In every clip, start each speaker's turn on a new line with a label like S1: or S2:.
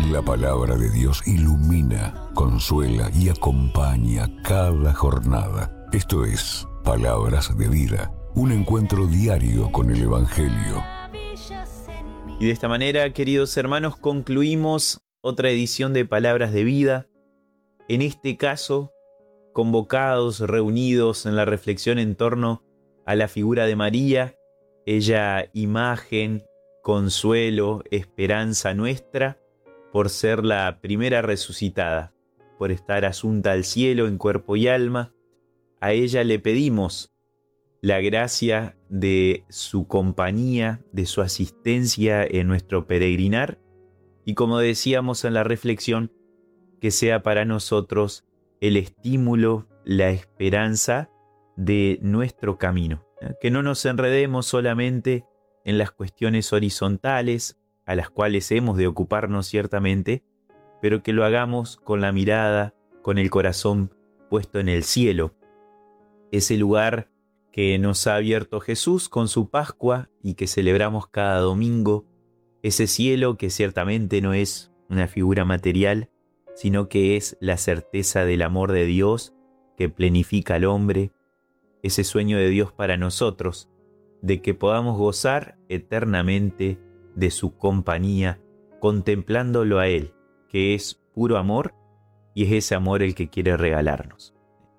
S1: La palabra de Dios ilumina, consuela y acompaña cada jornada. Esto es Palabras de Vida, un encuentro diario con el Evangelio.
S2: Y de esta manera, queridos hermanos, concluimos otra edición de Palabras de Vida. En este caso, convocados, reunidos en la reflexión en torno a la figura de María, ella imagen, consuelo, esperanza nuestra, por ser la primera resucitada, por estar asunta al cielo en cuerpo y alma. A ella le pedimos la gracia de su compañía, de su asistencia en nuestro peregrinar, y como decíamos en la reflexión, que sea para nosotros el estímulo, la esperanza de nuestro camino. Que no nos enredemos solamente en las cuestiones horizontales, a las cuales hemos de ocuparnos ciertamente, pero que lo hagamos con la mirada, con el corazón puesto en el cielo, ese lugar que nos ha abierto Jesús con su Pascua y que celebramos cada domingo, ese cielo que ciertamente no es una figura material, sino que es la certeza del amor de Dios que plenifica al hombre, ese sueño de Dios para nosotros, de que podamos gozar eternamente de su compañía, contemplándolo a Él, que es puro amor y es ese amor el que quiere regalarnos.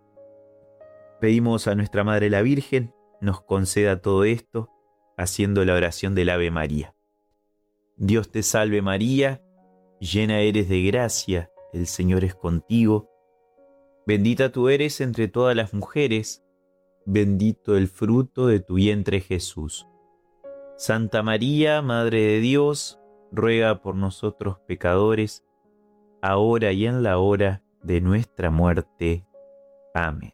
S2: Pedimos a nuestra Madre la Virgen nos conceda todo esto haciendo la oración del Ave María. Dios te salve María, llena eres de gracia, el Señor es contigo. Bendita tú eres entre todas las mujeres, bendito el fruto de tu vientre Jesús. Santa María, Madre de Dios, ruega por nosotros pecadores, ahora y en la hora de nuestra muerte. Amén.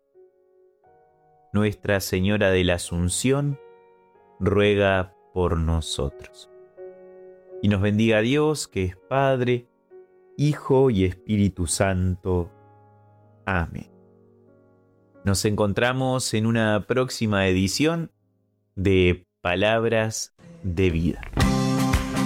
S2: Nuestra Señora de la Asunción, ruega por nosotros. Y nos bendiga Dios, que es Padre, Hijo y Espíritu Santo. Amén. Nos encontramos en una próxima edición de Palabras de Vida.